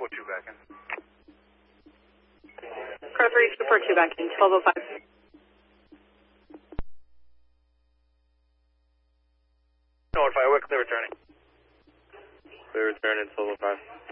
242 back in. Car 3242 back in, 1205. Notify, we're clear returning. Clear return in 1205.